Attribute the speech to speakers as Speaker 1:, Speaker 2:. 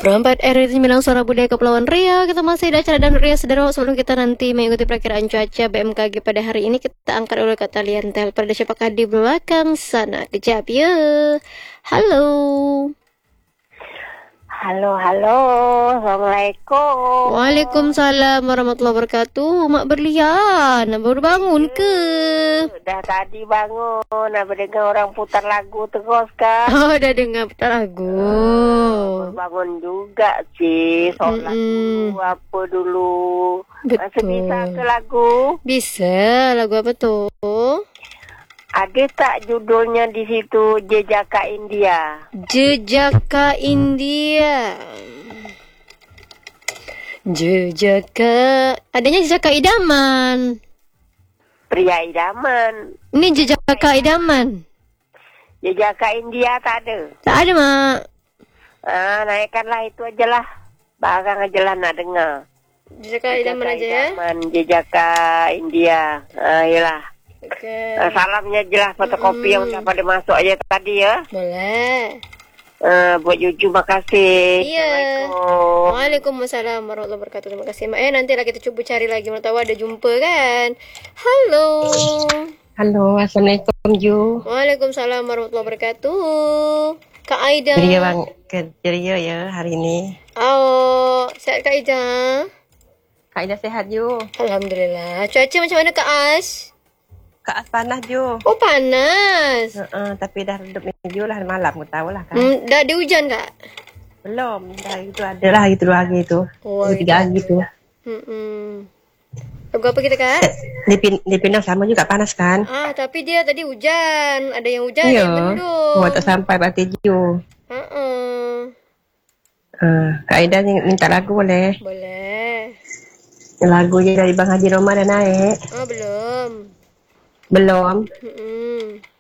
Speaker 1: Perempat RRI Minang Suara Budaya Kepulauan Riau. Kita masih di acara Dan Ria Sederhana. Sebelum kita nanti mengikuti perakiraan cuaca BMKG pada hari ini, kita angkat dulu kata liantel. Pada siapakah di belakang sana? Kejap ya. Halo.
Speaker 2: Halo, Assalamualaikum.
Speaker 1: Waalaikumsalam warahmatullahi wabarakatuh. Mak Berlian, baru bangun ke?
Speaker 2: Udah tadi bangun, apa dengar orang putar lagu terus kan?
Speaker 1: Oh, udah dengar putar lagu.
Speaker 2: Baru bangun juga sih, soal lagu apa dulu. Masih bisa ke lagu?
Speaker 1: Bisa, lagu apa tuh?
Speaker 2: Ada tak judulnya di situ, Jejaka India?
Speaker 1: Jejaka India. Jejaka. Adanya jejaka idaman.
Speaker 2: Pria idaman.
Speaker 1: Ini jejaka idaman.
Speaker 2: Jejaka India tak ada?
Speaker 1: Tak ada, Mak.
Speaker 2: Naikkanlah itu aja lah. Barang aja lah nak dengar.
Speaker 1: Jejaka idaman aja ya.
Speaker 2: Jejaka India. Yalah.
Speaker 1: Oke.
Speaker 2: Salamnya jelas fotokopi yang udah pada masuk aja tadi ya.
Speaker 1: Boleh.
Speaker 2: Buat Juju makasih.
Speaker 1: Iya.
Speaker 2: Assalamualaikum.
Speaker 1: Waalaikumsalam warahmatullahi wabarakatuh. Terima kasih, Mak. Nanti lah kita cuba cari lagi. Mana tahu ada jumpa kan. Halo.
Speaker 3: Halo, Assalamualaikum Ju.
Speaker 1: Waalaikumsalam warahmatullahi wabarakatuh. Kak Aida.
Speaker 3: Ceria ya hari ini.
Speaker 1: Oh, sehat Kak Aida?
Speaker 3: Kak Ida sehat Ju.
Speaker 1: Alhamdulillah. Cuaca macam mana Kak As?
Speaker 3: Kak As panas Ju.
Speaker 1: Oh, panas.
Speaker 3: Tapi dah redup ni Ju lah malam kau tahu lah kan.
Speaker 1: Dah ada hujan Kak?
Speaker 3: Belum, dah itu ada lah itu 2 hari tu.
Speaker 1: Oh,
Speaker 3: 3 hari tu.
Speaker 1: Lagu apa kita Kak?
Speaker 3: Di Penang sama juga panas kan?
Speaker 1: Tapi dia tadi hujan. Ada yang hujan, ada yang mendung.
Speaker 3: Oh, tak sampai berarti Ju. Kak Ida minta lagu boleh?
Speaker 1: Boleh.
Speaker 3: Lagu je dari Bang Haji Roma dah naik.
Speaker 1: Belum.
Speaker 3: Belum.